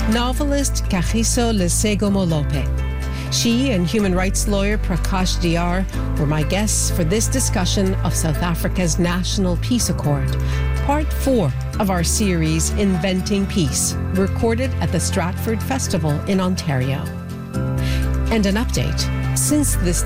novelist Kagiso Lesego Molope. She and human rights lawyer Prakash Diyar were my guests for this discussion of South Africa's National Peace Accord, part 4 of our series Inventing Peace, recorded at the Stratford Festival in Ontario. And an update. Since this